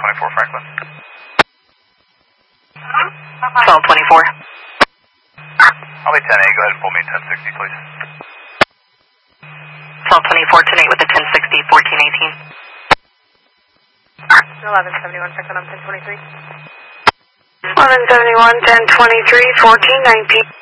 1224 Franklin. 1224. I'll be 10-8. Go ahead and pull me 1060, please. 1224, 10-8 with the 1060, 1418. 1171 Franklin, I'm 1023. 1171, 1023, 1419.